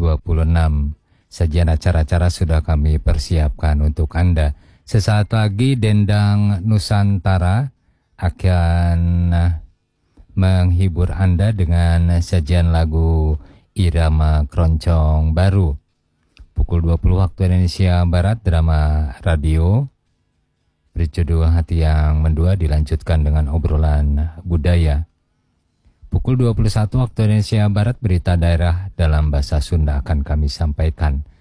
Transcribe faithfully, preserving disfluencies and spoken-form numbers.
dua puluh enam. Sajian acara-acara sudah kami persiapkan untuk Anda. Sesaat lagi Dendang Nusantara akan menghibur Anda dengan sajian lagu Irama Keroncong Baru. Pukul dua puluh waktu Indonesia Barat, drama radio berjudul Hati Yang Mendua dilanjutkan dengan obrolan budaya. Pukul dua puluh satu waktu Indonesia Barat, berita daerah dalam bahasa Sunda akan kami sampaikan.